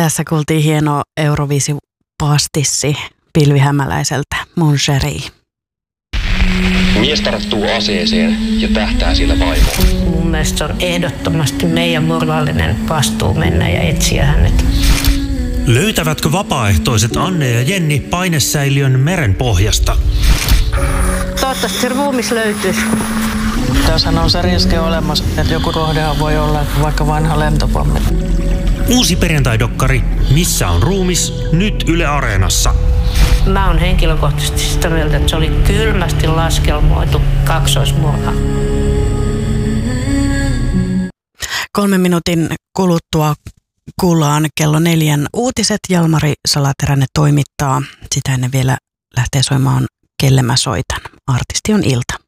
Tässä kuultiin hieno Euroviisi-pastissi Pilvi Hämäläiseltä, Mon chéri. Mies tarttuu aseeseen ja tähtää sillä vaimoon. Mun mielestä se on ehdottomasti meidän moraalinen vastuu mennä ja etsiä hänet. Löytävätkö vapaaehtoiset Anne ja Jenni painesäiliön meren pohjasta? Toivottavasti se ruumis löytyisi. Tässähän on se riski olemassa, että joku rohdehan voi olla vaikka vanha lentopommi. Uusi perjantaidokkari Missä on ruumis? Nyt Yle Areenassa. Mä oon henkilökohtaisesti sitä mieltä, että se oli kylmästi laskelmoitu kaksoismurha. 3 minuutin kuluttua kuullaan kello 4 uutiset. Jalmari Salateräinen toimittaa. Sitä ennen vielä lähtee soimaan Kelle mä soitan. Artisti on Ilta.